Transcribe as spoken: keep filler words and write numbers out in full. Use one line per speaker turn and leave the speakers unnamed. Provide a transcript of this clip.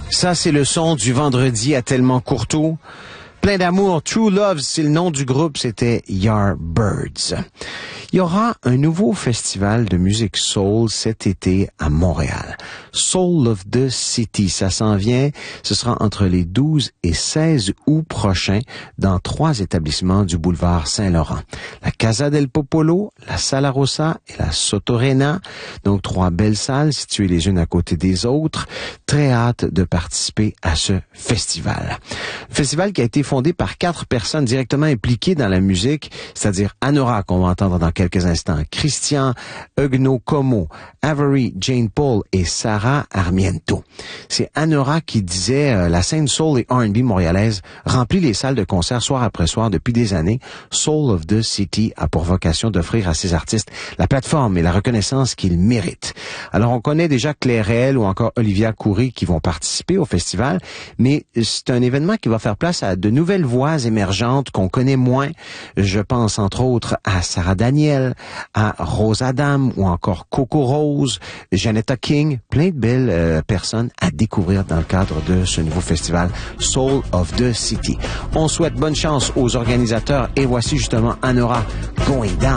Ça, c'est le son du vendredi à Tellement Courteau. Plein d'amour, True Love, c'est le nom du groupe, c'était Yardbirds. Il y aura un nouveau festival de musique soul cet été à Montréal. Soul of the City, ça s'en vient. Ce sera entre les douze et seize août prochains dans trois établissements du boulevard Saint-Laurent. La Casa del Popolo, la Sala Rossa et la Sotorena. Donc trois belles salles situées les unes à côté des autres. Très hâte de participer à ce festival. Festival qui a été fondé par quatre personnes directement impliquées dans la musique, c'est-à-dire Anora, qu'on va entendre dans quelques instants, Christian Eugno Como, Avery Jane Paul et Sarah Armiento. C'est Anora qui disait euh, la scène soul et R and B montréalaise remplit les salles de concert soir après soir depuis des années. Soul of the City a pour vocation d'offrir à ces artistes la plateforme et la reconnaissance qu'ils méritent. Alors on connaît déjà Claire Réel ou encore Olivia Coury qui vont participer au festival, mais c'est un événement qui va faire place à de nouvelles voix émergentes qu'on connaît moins. Je pense entre autres à Sarah Daniel, à Rose Adam ou encore Coco Rose, Janetta King, plein de belles euh, personnes à découvrir dans le cadre de ce nouveau festival Soul of the City. On souhaite bonne chance aux organisateurs et voici justement Anora Going Down.